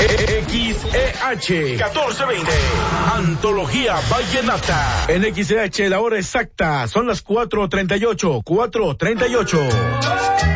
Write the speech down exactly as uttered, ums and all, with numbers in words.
X E H catorce veinte. Antología Vallenata. En X E H la hora exacta son las cuatro treinta y ocho. cuatro treinta y ocho.